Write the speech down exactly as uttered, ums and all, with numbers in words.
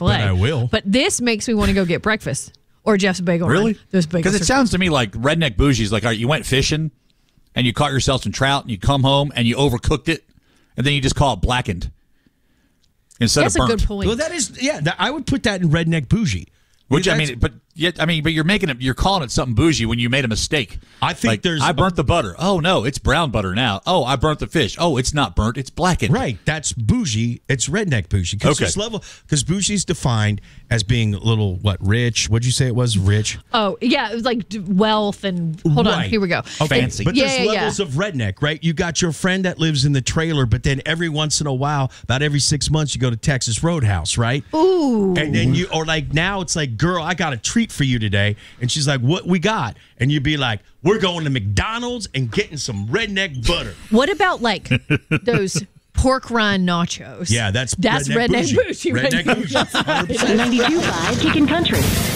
Chick-fil-A. But I will. But this makes me want to go get breakfast or Jeff's Bagel Run. Really? Those bagels. Because it are- sounds to me like redneck bougie is like, all right, you went fishing and you caught yourself some trout and you come home and you overcooked it and then you just call it blackened instead That's of a burnt. good point. Well, that is, yeah, that, I would put that in redneck bougie. Which I That's- mean, but yet, I mean, but you're making it. You're calling it something bougie when you made a mistake. I think Like, there's I burnt the butter. Oh no, it's brown butter now. Oh, I burnt the fish. Oh, it's not burnt. It's blackened. Right, that's bougie. It's redneck bougie. Because Okay. this level, because bougie's defined as being a little what rich. What'd you say it was? Rich. Oh, yeah. It was like d- wealth and hold on. Right. Here we go. Okay. Fancy. But Yeah, there's yeah, levels yeah. of redneck, right? You got your friend that lives in the trailer, but then every once in a while, about every six months, you go to Texas Roadhouse, right? Ooh. And then you, or like now it's like, girl, I got a treat for you today. And she's like, what we got? And you'd be like, we're going to McDonald's and getting some redneck butter. What about like those pork rind nachos? Yeah, that's That's redneck redneck bougie. bougie. Redneck bougie. one hundred percent. ninety-two point five Kickin' Country.